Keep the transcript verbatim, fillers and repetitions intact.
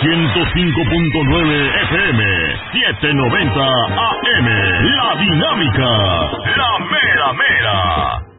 ciento cinco punto nueve F M, setecientos noventa A M. La Dinámica, la mera mera.